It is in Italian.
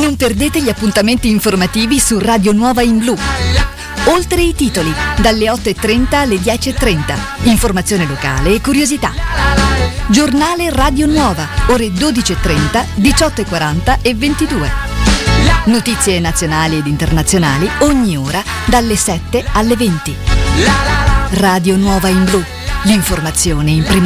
Non perdete gli appuntamenti informativi su Radio Nuova in Blu. Oltre i titoli, dalle 8:30 alle 10:30. Informazione locale e curiosità. Giornale Radio Nuova, ore 12:30, 18:40 e 22. Notizie nazionali ed internazionali ogni ora dalle 7 alle 20. Radio Nuova in Blu. L'informazione in primo